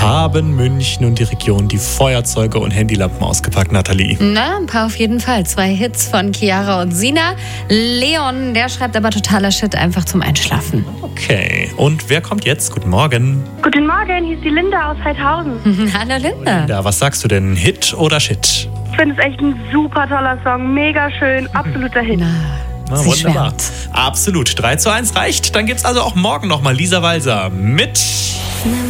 haben München und die Region die Feuerzeuge und Handylampen ausgepackt, Nathalie? Na, ein paar auf jeden Fall. 2 Hits von Chiara und Sina. Leon, der schreibt aber totaler Shit einfach zum Einschlafen. Okay, und wer kommt jetzt? Guten Morgen. Guten Morgen, hier ist die Linda aus Heidhausen. Hallo Linda. Ja, was sagst du denn? Hit oder Shit? Ich finde es echt ein super toller Song, mega schön, absoluter Hit. Na, Sie wunderbar. schwärmt. Absolut. 3:1 reicht. Dann gibt's also auch morgen nochmal Lisa Walser mit...